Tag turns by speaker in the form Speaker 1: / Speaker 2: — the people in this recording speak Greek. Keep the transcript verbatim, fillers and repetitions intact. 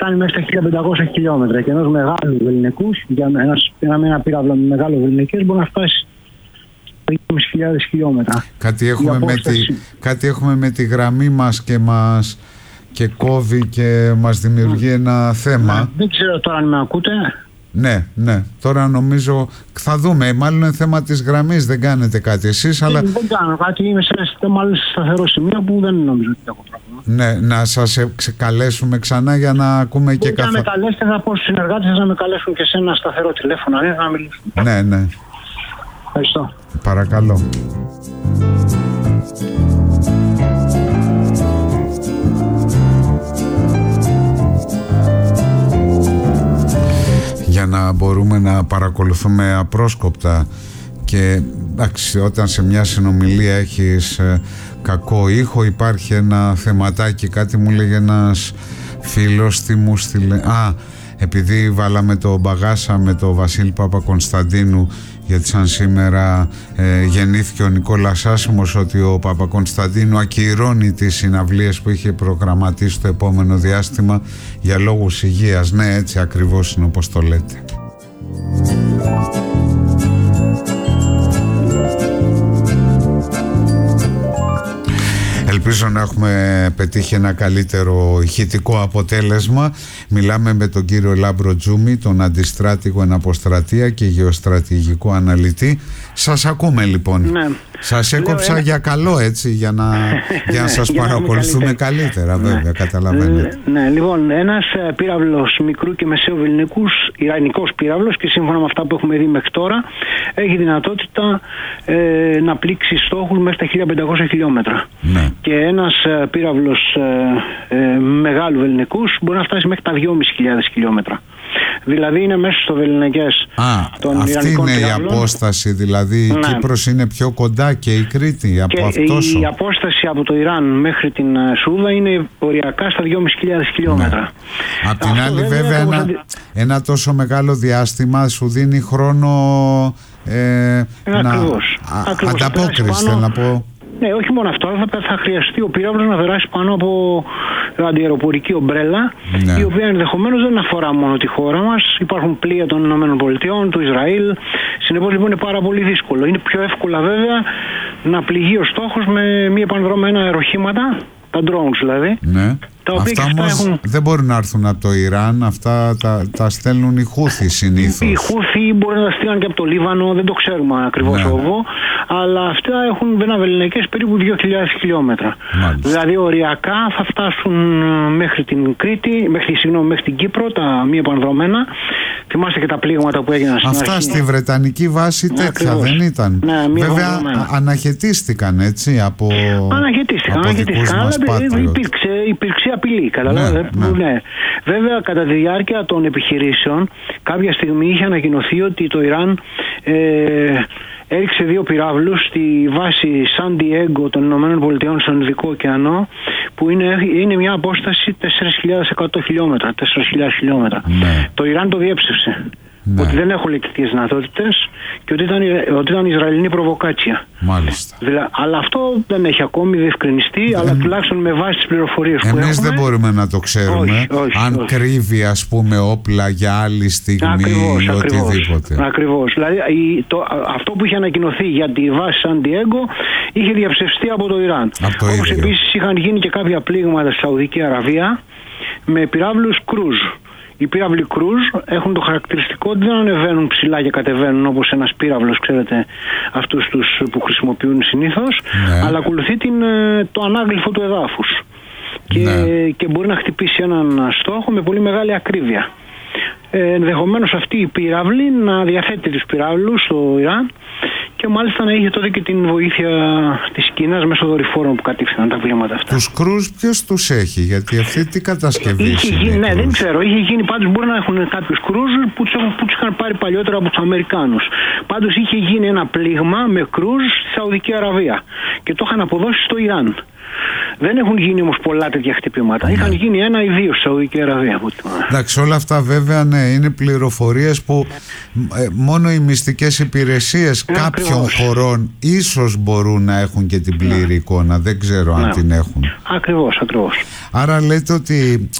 Speaker 1: φτάνει μέχρι τα χίλια πεντακόσια χιλιόμετρα. Και ενός μεγάλου βεληνικούς, για ένα, ένα πύραυλο με μεγάλο βεληνικές, μπορεί να φτάσει δυόμισι χιλιάδες χιλιόμετρα.
Speaker 2: Κάτι έχουμε, με τη, κάτι έχουμε με τη γραμμή μας και μας και κόβει και μας δημιουργεί ένα θέμα.
Speaker 1: Ναι, δεν ξέρω τώρα αν με ακούτε.
Speaker 2: Ναι, ναι. Τώρα νομίζω θα δούμε. Μάλλον είναι θέμα της γραμμής. Δεν κάνετε κάτι εσείς, αλλά...
Speaker 1: Δεν κάνω κάτι. Είμαι σε ένα μάλλον σταθερό σημείο που δεν νομίζω ότι έχω πρόβλημα.
Speaker 2: Ναι, να σας ξεκαλέσουμε ξανά για να ακούμε
Speaker 1: δεν
Speaker 2: και καθόλου.
Speaker 1: Να με καλέσετε, θα πω στους συνεργάτες σας να με καλέσουν και σε ένα σταθερό τηλέφωνο. Ναι, να μιλήσουμε.
Speaker 2: Ναι, ναι.
Speaker 1: Ευχαριστώ.
Speaker 2: Παρακαλώ. Για να μπορούμε να παρακολουθούμε απρόσκοπτα και εντάξει, όταν σε μια συνομιλία έχεις ε, κακό ήχο, υπάρχει ένα θεματάκι. Κάτι μου λέγε ένας φίλος, τι μου στείλε. Α, επειδή βάλαμε το μπαγάσα με το Βασίλη Παπακωνσταντίνου, γιατί σαν σήμερα ε, γεννήθηκε ο Νικόλας Άσημος, ότι ο Παπακωνσταντίνου ακυρώνει τις συναυλίες που είχε προγραμματίσει το επόμενο διάστημα για λόγους υγείας. Ναι, έτσι ακριβώς είναι όπως το λέτε. Ελπίζω να έχουμε πετύχει ένα καλύτερο ηχητικό αποτέλεσμα. Μιλάμε με τον κύριο Λάμπρο Τζούμι, τον αντιστράτηγο εν αποστρατεία και γεωστρατηγικό αναλυτή. Σας ακούμε λοιπόν. Ναι. Σας έκοψα Λέω, για καλό, έτσι, για να, για να σας για παρακολουθούμε να καλύτερα, βέβαια, ναι. Καταλαβαίνετε.
Speaker 1: Ναι, λοιπόν, ένας πύραυλος μικρού και μεσαίου βεληνικούς, ιρανικός πύραυλος, και σύμφωνα με αυτά που έχουμε δει μέχρι τώρα, έχει δυνατότητα ε, να πλήξει στόχους μέχρι τα χίλια πεντακόσια χιλιόμετρα. Ναι. Και ένας πύραυλος ε, ε, μεγάλου βεληνικούς μπορεί να φτάσει μέχρι τα δυόμισι χιλιάδες χιλιόμετρα. Δηλαδή είναι μέσα στο βεληνικές των
Speaker 2: αυτή
Speaker 1: Ιρανικών
Speaker 2: είναι
Speaker 1: πυράβλων.
Speaker 2: Η απόσταση, δηλαδή η ναι. Κύπρος είναι πιο κοντά και η Κρήτη από
Speaker 1: και
Speaker 2: αυτός.
Speaker 1: Η απόσταση από το Ιράν μέχρι την Σούδα είναι οριακά στα δυόμισι χιλιάδες χιλιόμετρα. Ναι.
Speaker 2: Απ' την άλλη βέβαια, βέβαια ένα, αντι... ένα τόσο μεγάλο διάστημα σου δίνει χρόνο ε, να ανταπόκριση, θέλω να πω.
Speaker 1: Ναι, όχι μόνο αυτό, θα, θα χρειαστεί ο πύραυλος να περάσει πάνω από αντιαεροπορική ομπρέλα, ναι. Η οποία ενδεχομένως δεν αφορά μόνο τη χώρα μας. Υπάρχουν πλοία των ΗΠΑ, του Ισραήλ. Συνεπώς λοιπόν είναι πάρα πολύ δύσκολο. Είναι πιο εύκολα βέβαια να πληγεί ο στόχος με μη επανδρομένα αεροχήματα, τα drones δηλαδή.
Speaker 2: Ναι.
Speaker 1: Τα οποία
Speaker 2: αυτά όμως έχουν... δεν μπορούν να έρθουν από το Ιράν, αυτά τα, τα στέλνουν οι Χούθοι συνήθως.
Speaker 1: Οι Χούθοι μπορεί να τα στείλουν και από το Λίβανο, δεν το ξέρουμε ακριβώς ναι. εγώ, αλλά αυτά έχουν βεληνικές περίπου δύο χιλιάδες χιλιόμετρα. Μάλιστα. Δηλαδή οριακά θα φτάσουν μέχρι την Κρήτη, μέχρι, συγγνώμη, μέχρι την Κύπρο, τα μη επανδρομένα. Θυμάστε και τα πλήγματα που έγιναν στην
Speaker 2: Αυτά
Speaker 1: αρχή.
Speaker 2: Στη Βρετανική βάση ναι, τέτοια ακριβώς. Δεν ήταν.
Speaker 1: Ναι,
Speaker 2: βέβαια αναχαιτίστηκαν, έτσι, από,
Speaker 1: αναχαιτίστηκαν,
Speaker 2: από
Speaker 1: δικούς μας
Speaker 2: πάτριωτες.
Speaker 1: Υπήρξε, υπήρξε απειλή, καταλάβατε. Ναι, ναι. ναι. Βέβαια, κατά τη διάρκεια των επιχειρήσεων, κάποια στιγμή είχε ανακοινωθεί ότι το Ιράν ε, έριξε δύο πυράβλους στη βάση Σαν Ντιέγκο των ΗΠΑ στον Ινδικό ωκεανό, που είναι, είναι μια απόσταση τέσσερις χιλιάδες εκατό χιλιόμετρα, τέσσερις χιλιάδες χιλιόμετρα. Ναι. Το Ιράν το διέψευσε. Ναι. Ότι δεν έχουν λεκτικές δυνατότητες και ότι ήταν, ότι ήταν Ισραηλινή προβοκάτσια.
Speaker 2: Μάλιστα.
Speaker 1: Δηλαδή, αλλά αυτό δεν έχει ακόμη διευκρινιστεί, δεν... αλλά τουλάχιστον με βάση τις πληροφορίες που έχουμε.
Speaker 2: Εμείς δεν μπορούμε να το ξέρουμε.
Speaker 1: Όχι, όχι,
Speaker 2: αν όχι. κρύβει, ας πούμε, όπλα για άλλη στιγμή
Speaker 1: ακριβώς,
Speaker 2: ή
Speaker 1: ακριβώς,
Speaker 2: οτιδήποτε.
Speaker 1: Ακριβώς. Δηλαδή, το, αυτό που είχε ανακοινωθεί για τη βάση Σαν Ντιέγκο είχε διαψευστεί από το Ιράν. Όπως επίσης είχαν γίνει και κάποια πλήγματα στη Σαουδική Αραβία με πυράβλους κρούζ. Οι πύραυλοι κρούζ έχουν το χαρακτηριστικό ότι δεν ανεβαίνουν ψηλά και κατεβαίνουν όπως ένας πύραυλος, ξέρετε, αυτούς τους που χρησιμοποιούν συνήθως, ναι. αλλά ακολουθεί την, το ανάγλυφο του εδάφους. Και, ναι. και μπορεί να χτυπήσει έναν στόχο με πολύ μεγάλη ακρίβεια. Ε, ενδεχομένως αυτή η πύραυλη να διαθέτει τους πυράβλους στο Ιράν και μάλιστα να είχε τότε και την βοήθεια της Κίνας μέσω δορυφόρων που κατήφθηναν τα πλήματα αυτά.
Speaker 2: Τους κρούζ ποιος τους έχει, γιατί αυτή τι κατασκευή
Speaker 1: είχε γίνει, ναι, δεν ξέρω, είχε γίνει πάντως, μπορεί να έχουν κάποιους κρούζ που τους, που τους είχαν πάρει παλιότερα από τους Αμερικάνους. Πάντως είχε γίνει ένα πλήγμα με κρούζ στη Σαουδική Αραβία και το είχαν αποδώσει στο Ιράν. Δεν έχουν γίνει όμως πολλά τέτοια χτυπήματα. Ναι. Είχαν γίνει ένα ή δύο στη Σαουδική Αραβία.
Speaker 2: Εντάξει, όλα αυτά βέβαια ναι, είναι πληροφορίες που ε, μόνο οι μυστικές υπηρεσίες ναι, κάποιων ακριβώς. χωρών ίσως μπορούν να έχουν και την πλήρη ναι. εικόνα. Δεν ξέρω ναι. αν την έχουν.
Speaker 1: Ακριβώς, ακριβώς.
Speaker 2: Άρα λέτε ότι